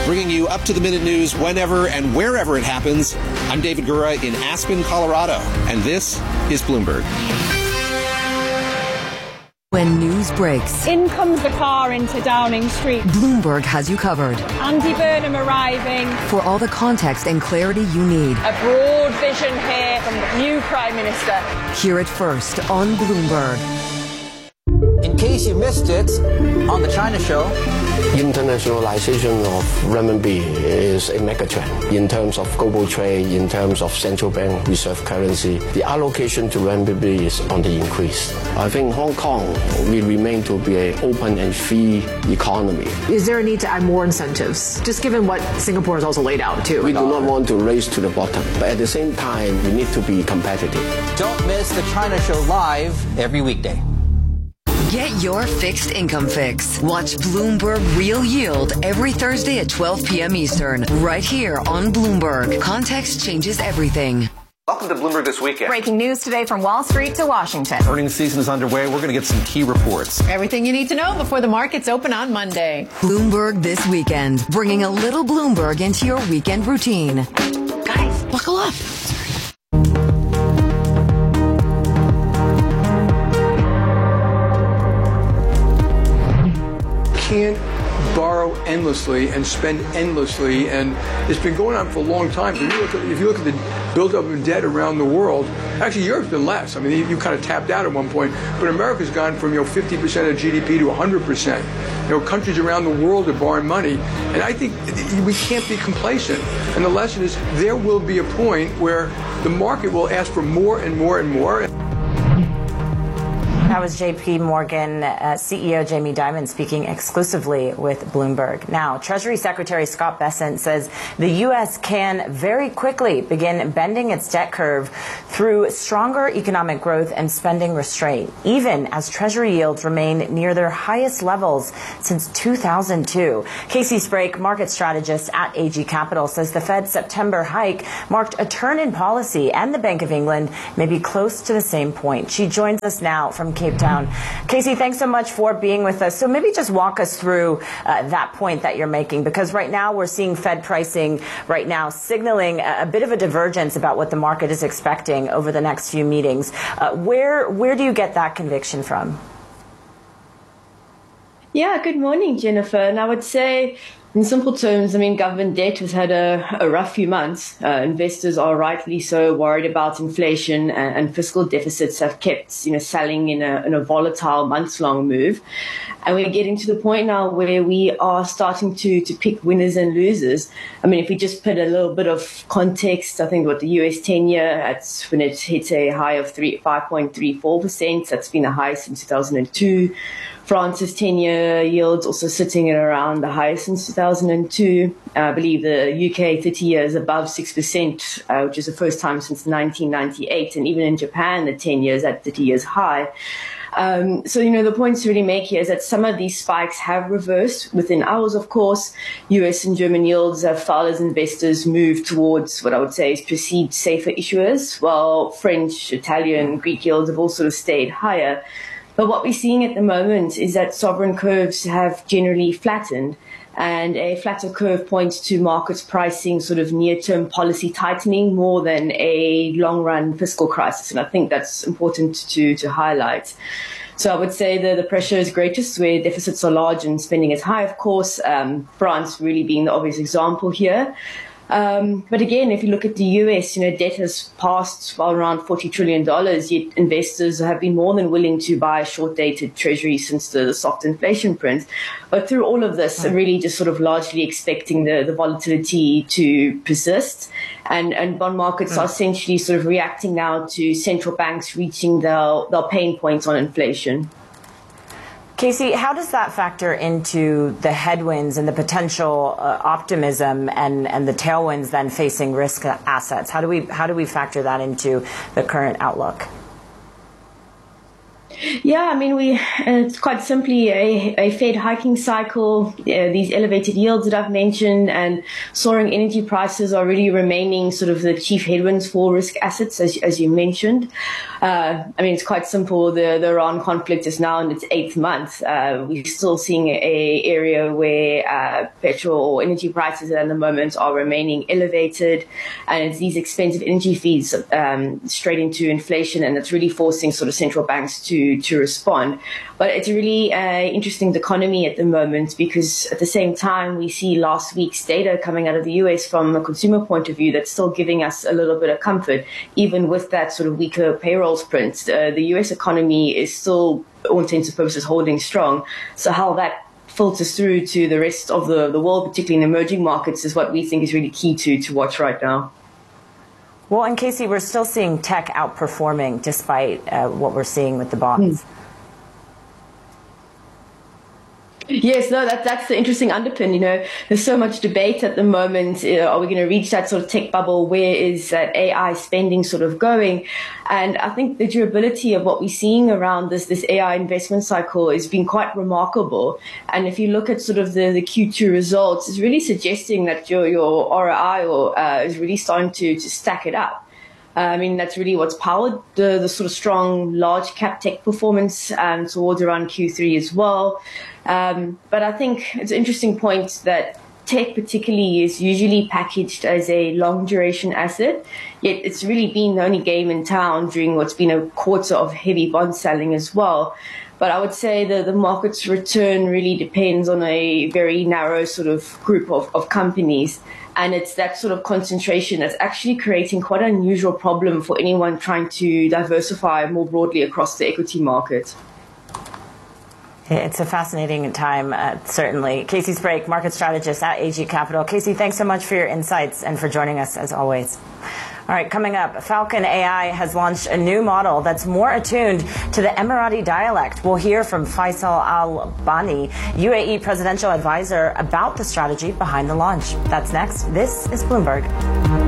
bringing you up-to-the-minute news whenever and wherever it happens. I'm David Gura in Aspen, Colorado, and this is Bloomberg. When news breaks, in comes the car into Downing Street. Bloomberg has you covered. Andy Burnham arriving. For all the context and clarity you need. A broad vision here from the new Prime Minister. Hear it first on Bloomberg. In case you missed it, on the China Show, internationalization of renminbi is a megatrend in terms of global trade, in terms of central bank reserve currency. The allocation to renminbi is on the increase. I think Hong Kong will remain to be an open and free economy. Is there a need to add more incentives, just given what Singapore has also laid out too? We do not want to race to the bottom, but at the same time, we need to be competitive. Don't miss the China Show live every weekday. Get your fixed income fix. Watch Bloomberg Real Yield every Thursday at 12 p.m. Eastern, right here on Bloomberg. Context changes everything. Welcome to Bloomberg This Weekend. Breaking news today from Wall Street to Washington. Earnings season is underway. We're going to get some key reports. Everything you need to know before the markets open on Monday. Bloomberg This Weekend, bringing a little Bloomberg into your weekend routine. Guys, buckle up. Can't borrow endlessly and spend endlessly, and it's been going on for a long time. If you look at the buildup of debt around the world, actually Europe's been less. I mean, you kind of tapped out at one point, but America's gone from 50% of GDP to 100%. Countries around the world are borrowing money, and I think we can't be complacent. And the lesson is there will be a point where the market will ask for more and more and more. That was J.P. Morgan CEO Jamie Dimon speaking exclusively with Bloomberg. Now, Treasury Secretary Scott Bessent says the U.S. can very quickly begin bending its debt curve through stronger economic growth and spending restraint, even as Treasury yields remain near their highest levels since 2002. Casey Sprake, market strategist at AG Capital, says the Fed's September hike marked a turn in policy, and the Bank of England may be close to the same point. She joins us now from Cape Town. Casey, thanks so much for being with us. So maybe just walk us through that point that you're making, because right now we're seeing Fed pricing right now signaling a bit of a divergence about what the market is expecting over the next few meetings. Where do you get that conviction from? Yeah, good morning, Jennifer. And I would say, in simple terms, government debt has had a rough few months. Investors are rightly so worried about inflation, and fiscal deficits have kept, selling in a volatile months-long move. And we're getting to the point now where we are starting to pick winners and losers. If we just put a little bit of context, I think what the US 10-year, when it hit a high of 5.34%, that's been the highest since 2002. France's 10-year yields also sitting at around the highest since 2002. I believe the UK 30-year is above 6%, which is the first time since 1998. And even in Japan, the 10-year is at 30 years high. The point to really make here is that some of these spikes have reversed within hours, of course. US and German yields have fallen as investors move towards what I would say is perceived safer issuers, while French, Italian, Greek yields have all sort of stayed higher. But what we're seeing at the moment is that sovereign curves have generally flattened, and a flatter curve points to markets pricing sort of near-term policy tightening more than a long-run fiscal crisis. And I think that's important to highlight. So I would say the pressure is greatest where deficits are large and spending is high, of course, France really being the obvious example here. But again, if you look at the US, debt has passed around $40 trillion, yet investors have been more than willing to buy short-dated treasuries since the soft inflation print. But through all of this, really just sort of largely expecting the volatility to persist. And bond markets are essentially sort of reacting now to central banks reaching their pain points on inflation. Casey, how does that factor into the headwinds and the potential optimism and the tailwinds then facing risk assets? How do we factor that into the current outlook? Yeah, I mean, it's quite simply a Fed hiking cycle. These elevated yields that I've mentioned and soaring energy prices are really remaining sort of the chief headwinds for risk assets, as you mentioned. I mean, it's quite simple. The Iran conflict is now in its 8th month. We're still seeing a area where petrol or energy prices at the moment are remaining elevated, and it's these expensive energy feeds straight into inflation, and it's really forcing sort of central banks to respond. But it's a really interesting economy at the moment, because at the same time we see last week's data coming out of the US from a consumer point of view that's still giving us a little bit of comfort. Even with that sort of weaker payrolls print, the US economy is still, all intents and purposes, holding strong. So how that filters through to the rest of the world, particularly in emerging markets, is what we think is really key to watch right now. Well, and Casey, we're still seeing tech outperforming despite what we're seeing with the bonds. Yes, no, that's the interesting underpin. You know, there's so much debate at the moment. Are we going to reach that sort of tech bubble? Where is that AI spending sort of going? And I think the durability of what we're seeing around this AI investment cycle has been quite remarkable. And if you look at sort of the Q2 results, it's really suggesting that your ROI is really starting to stack it up. I mean, that's really what's powered the sort of strong large cap tech performance towards around Q3 as well. But I think it's an interesting point that tech particularly is usually packaged as a long duration asset, yet it's really been the only game in town during what's been a quarter of heavy bond selling as well. But I would say the market's return really depends on a very narrow sort of group of companies. And it's that sort of concentration that's actually creating quite an unusual problem for anyone trying to diversify more broadly across the equity market. It's a fascinating time, certainly. Casey Sprague, market strategist at AG Capital. Casey, thanks so much for your insights and for joining us as always. All right, coming up, Falcon AI has launched a new model that's more attuned to the Emirati dialect. We'll hear from Faisal Al-Bani, UAE presidential advisor, about the strategy behind the launch. That's next. This is Bloomberg.